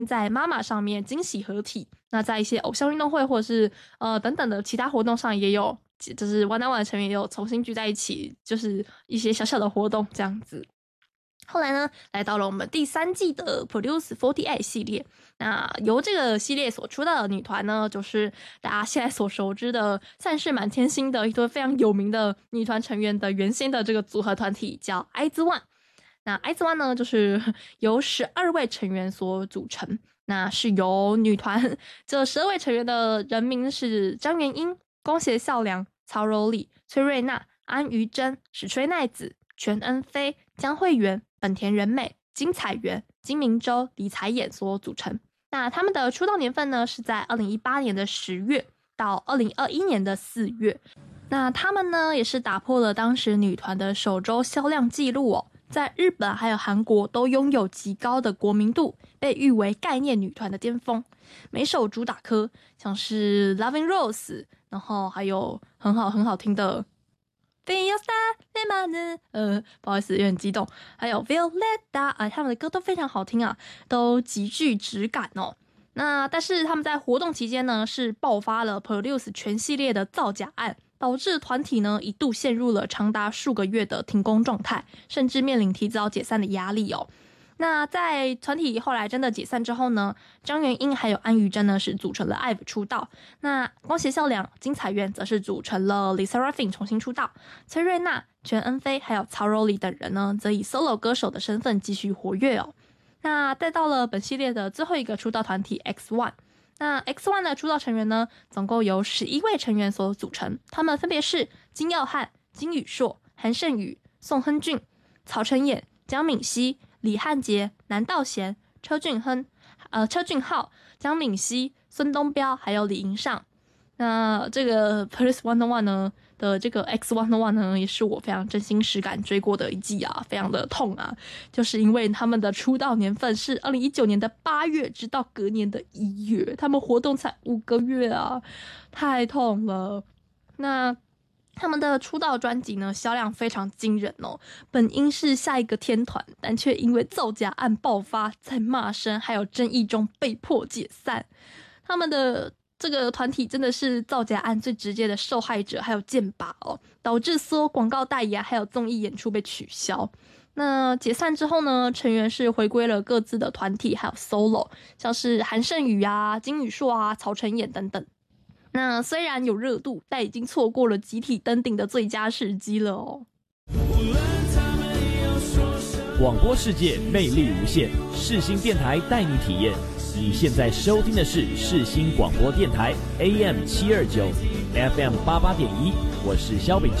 在妈妈上面惊喜合体。那在一些偶像运动会或者是等等的其他活动上也有，就是 One on One 的成员也有重新聚在一起，就是一些小小的活动这样子。后来呢，来到了我们第3季的 Produce 48系列。那由这个系列所出道的女团呢，就是大家现在所熟知的散世满天星的一对非常有名的女团成员的原先的这个组合团体，叫 IZ*ONE。那 IZ*ONE 呢，就是由12位成员所组成。那是由女团这12位成员的人名是张元英、宫胁孝良、曹柔里、崔瑞娜、安于真、史吹奈子、全恩菲、江惠媛、本田仁美、金彩媛、金明洲、李彩演所组成。那他们的出道年份呢，是在2018年的10月到2021年的4月。那他们呢，也是打破了当时女团的首周销量纪录哦，在日本还有韩国都拥有极高的国民度，被誉为概念女团的巅峰。每首主打歌像是 Loving Rose， 然后还有很好听的不好意思，有点激动。还有 Violetta， 他们的歌都非常好听啊，都极具质感哦。那但是他们在活动期间呢，是爆发了 Produce 全系列的造假案，导致团体呢一度陷入了长达数个月的停工状态，甚至面临提早解散的压力哦。那在团体后来真的解散之后呢，张元英还有安于真呢是组成了 IVE 出道，那宫胁孝良、金彩媛则是组成了 LE SSERAFIM 重新出道，崔瑞娜、全恩菲还有曹柔里等人呢则以 solo 歌手的身份继续活跃哦。那带到了本系列的最后一个出道团体 X1。那 X1 的出道成员呢，总共由11位成员所组成，他们分别是金耀汉、金宇硕、韩胜宇、宋亨俊、曹承衍、江敏熙、李汉杰、南道贤、车俊浩、江敏熙、孙东彪还有李银尚。那这个 Produce 101呢的这个 X101 呢，也是我非常真心实感追过的一季啊，非常的痛啊，就是因为他们的出道年份是2019年的8月，直到隔年的1月，他们活动才5个月啊，太痛了。那他们的出道专辑呢，销量非常惊人哦。本应是下一个天团，但却因为造假案爆发，在骂声还有争议中被迫解散。他们的这个团体真的是造假案最直接的受害者，还有箭靶哦，导致所有广告代言还有综艺演出被取消。那解散之后呢，成员是回归了各自的团体还有 solo， 像是韩胜宇啊、金宇硕啊、曹承衍等等。那虽然有热度，但已经错过了集体登顶的最佳时机了哦。 广播世界魅力无限，世新电台带你体验。你现在收听的是世新广播电台 AM729 FM88.1，我是萧秉治。